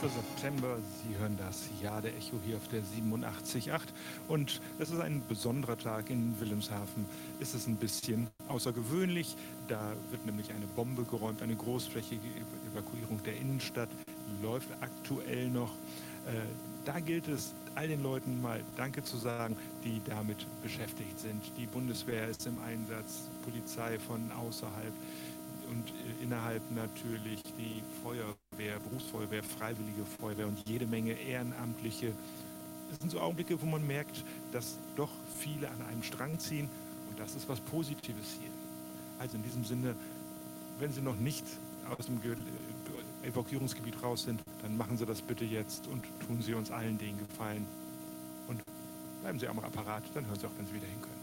September. Sie hören das Jahr der Echo hier auf der 87.8. Und es ist ein besonderer Tag in Wilhelmshaven. Es ist ein bisschen außergewöhnlich. Da wird nämlich eine Bombe geräumt, eine großflächige Evakuierung der Innenstadt läuft aktuell noch. Da gilt es, all den Leuten mal Danke zu sagen, die damit beschäftigt sind. Die Bundeswehr ist im Einsatz, Polizei von außerhalb und innerhalb natürlich die Feuerwehr, Berufsfeuerwehr, Freiwillige Feuerwehr und jede Menge Ehrenamtliche. Es sind so Augenblicke, wo man merkt, dass doch viele an einem Strang ziehen und das ist was Positives hier. Also in diesem Sinne, wenn Sie noch nicht aus dem Evakuierungsgebiet raus sind, dann machen Sie das bitte jetzt und tun Sie uns allen den Gefallen. Und bleiben Sie am Apparat, dann hören Sie auch, wenn Sie wieder hin können.